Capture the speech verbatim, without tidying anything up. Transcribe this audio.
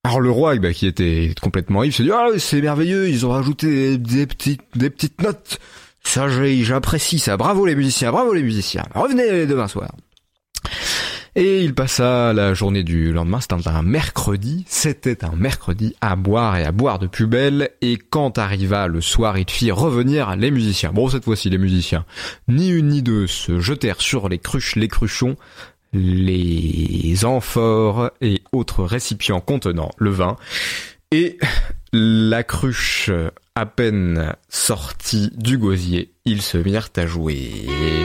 Alors le roi, bah, qui était complètement ivre, se dit ah c'est merveilleux, ils ont rajouté des, des petites des petites notes. Ça j'ai, j'apprécie ça. Bravo les musiciens, bravo les musiciens. Revenez demain soir. Et il passa la journée du lendemain, c'était un mercredi, c'était un mercredi, à boire et à boire de plus belle, et quand arriva le soir, il fit revenir les musiciens. Bon, cette fois-ci, les musiciens, ni une ni deux, se jetèrent sur les cruches, les cruchons, les amphores et autres récipients contenant le vin, et la cruche à peine sortie du gosier, ils se mirent à jouer.